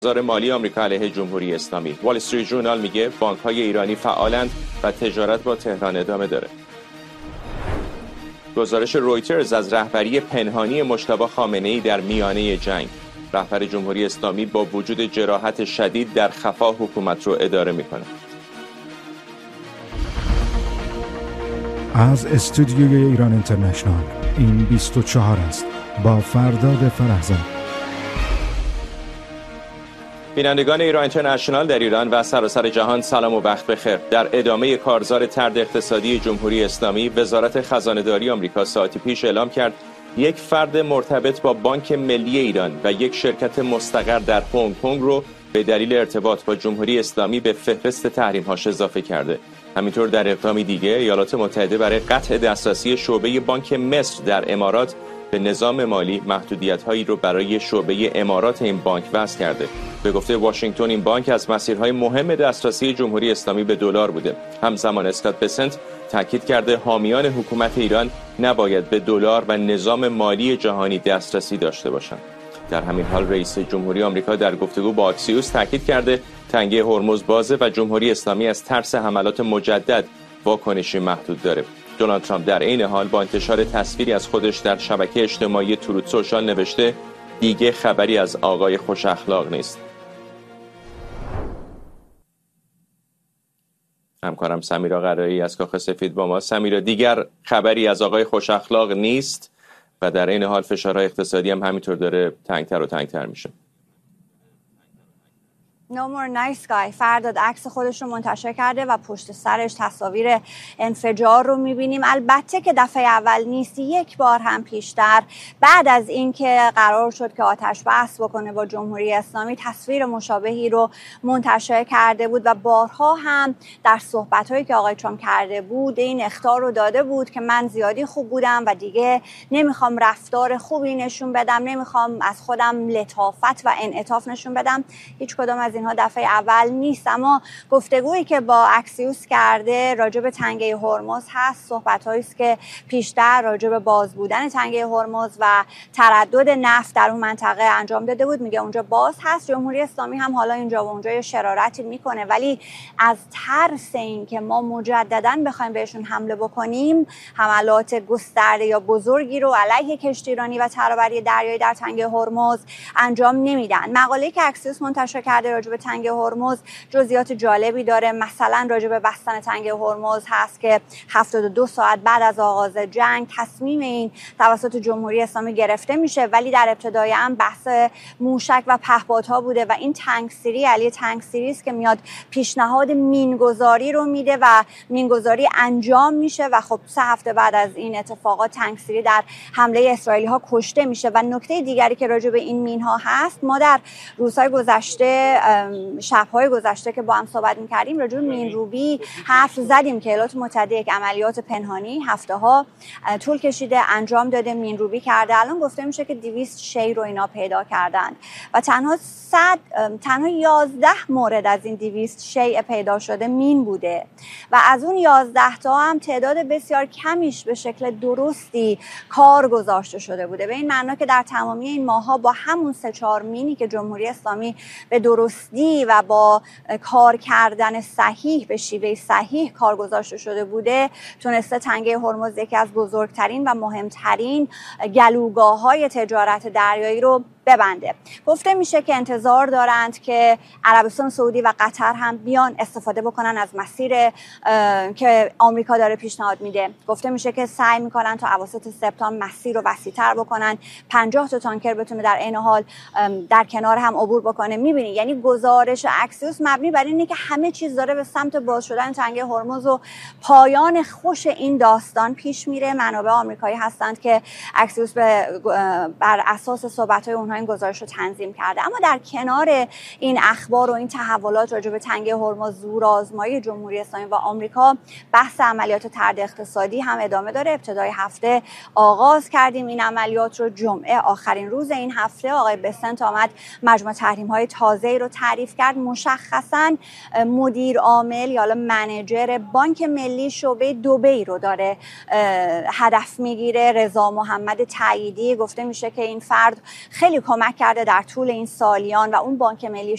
بازار مالی آمریکا علیه جمهوری اسلامی. وال استریت ژورنال میگه بانک‌های ایرانی فعالند و تجارت با تهران ادامه داره. گزارش رویترز از رهبری پنهانی مجتبی خامنه‌ای در میانه جنگ. رهبر جمهوری اسلامی با وجود جراحت شدید در خفا حکومت رو اداره میکنه. از استودیوی ایران اینترنشنال این 24 است با فرداد فرهزاد. بینندگان ایران اینترنشنال در ایران و سراسر جهان سلام و وقت بخیر. در ادامه کارزار طرد اقتصادی جمهوری اسلامی، وزارت خزانه‌داری آمریکا ساعتی پیش اعلام کرد یک فرد مرتبط با بانک ملی ایران و یک شرکت مستقر در هنگ کنگ رو به دلیل ارتباط با جمهوری اسلامی به فهرست تحریم‌هاش اضافه کرده. همینطور در اقدامی دیگه ایالات متحده برای قطع دسترسی شعبه بانک مصر در امارات به نظام مالی محدودیت‌هایی رو برای شعبه امارات این بانک وضع کرده. به گفته واشنگتن این بانک از مسیرهای مهم دسترسی جمهوری اسلامی به دلار بوده. همزمان اسکات بسنت تاکید کرده حامیان حکومت ایران نباید به دلار و نظام مالی جهانی دسترسی داشته باشند. در همین حال رئیس جمهوری آمریکا در گفتگو با اکسیوس تاکید کرده تنگه هرمز بازه و جمهوری اسلامی از ترس حملات مجدد واکنشی محدود داره. دونالد ترامپ در عین حال با انتشار تصویری از خودش در شبکه اجتماعی تروت سوشال نوشته دیگه خبری از آقای خوش اخلاق نیست. همکارم سمیرا قرایی از کاخ سفید با ما. سمیرا، دیگر خبری از آقای خوش اخلاق نیست و در این حال فشارهای اقتصادی هم همینطور داره تنگتر و تنگتر میشه. No more nice guy. فرداد عکس خودش رو منتشر کرده و پشت سرش تصاویر انفجار رو میبینیم. البته که دفعه اول نیست، یک بار هم پیشتر بعد از اینکه قرار شد که آتش بس بکنه با جمهوری اسلامی تصویر مشابهی رو منتشر کرده بود و بارها هم در صحبت‌هایی که آقای ترامپ کرده بود این اخطار رو داده بود که من زیادی خوب بودم و دیگه نمیخوام رفتار خوبی نشون بدم، نمیخوام از خودم لطافت و انعطاف نشون بدم. هیچ کدام از اینها دفعه اول نیست، اما گفتگویی که با اکسیوس کرده راجع به تنگه هرمز هست، صحبت‌هایی است که پیشتر راجع به باز بودن تنگه هرمز و تردد نفت در اون منطقه انجام داده بود. میگه اونجا باز هست. جمهوری اسلامی هم حالا اینجا و اونجا شرارتی میکنه، ولی از ترس این که ما مجددا بخوایم بهشون حمله بکنیم حملات گسترده یا بزرگی رو علیه کشتیرانی و ترابری دریایی در تنگه هرمز انجام نمیدن. مقاله‌ای که اکسیوس منتشر کرده راجع به تنگه هرمز جزئیات جالبی داره. مثلا راجع به بستن تنگه هرمز هست که 72 ساعت بعد از آغاز جنگ تصمیم این توسط جمهوری اسلامی گرفته میشه، ولی در ابتدای هم بحث موشک و پهپادها بوده و این تنگسیری علی تنگسیری است که میاد پیشنهاد مینگذاری رو میده و مینگذاری انجام میشه و خب 3 هفته بعد از این اتفاقات تنگسیری در حمله اسرائیلی ها کشته میشه. و نکته دیگری که راجع به این مینها هست، ما در روزهای گذشته شب‌های گذشته که با هم صحبت می‌کردیم راجع به مینروبی حرف زدیم که ایالات متحده یک عملیات پنهانی هفته‌ها طول کشیده انجام داده، مینروبی کرده. الان گفته میشه که 200 شی رو اینا پیدا کردند و تنها 11 مورد از این 200 شی پیدا شده مین بوده و از اون 11 تا هم تعداد بسیار کمیش به شکل درستی کار گذاشته شده بوده. به این معنا که در تمامی این ماه‌ها با همون 3-4 مینی که جمهوری اسلامی به درستی و با کار کردن صحیح به شیوه صحیح کار گذاشته شده بوده تونسته تنگه هرمز یکی از بزرگترین و مهمترین گلوگاه‌های تجارت دریایی رو ببنده. گفته میشه که انتظار دارند که عربستان سعودی و قطر هم بیان استفاده بکنن از مسیر که آمریکا داره پیشنهاد میده. گفته میشه که سعی میکنن تا اواسط سپتامبر مسیر رو وسیع‌تر بکنن، 50 تا تانکر بتونه در عین حال در کنار هم عبور بکنه. میبینی یعنی گزارش اکسیوس مبنی بر اینه که همه چیز داره به سمت باز شدن تنگه هرمز و پایان خوش این داستان پیش میره. منابع آمریکایی هستند که اکسیوس بر اساس صحبت‌های اونها این گزارش رو تنظیم کرده. اما در کنار این اخبار و این تحولات راجع به تنگه هرمز، زورآزمایی جمهوری اسلامی و آمریکا، بحث عملیات طرد اقتصادی هم ادامه داره. ابتدای هفته آغاز کردیم این عملیات رو. جمعه آخرین روز این هفته آقای بسنت آمد مجموعه تحریم‌های تازه‌ای رو تعریف کرد. مشخصاً مدیر عامل یا منیجر بانک ملی شعبه دبی رو داره هدف میگیره. رضا محمد تاییدی. گفته میشه که این فرد خیلی کمک کرده در طول این سالیان و اون بانک ملی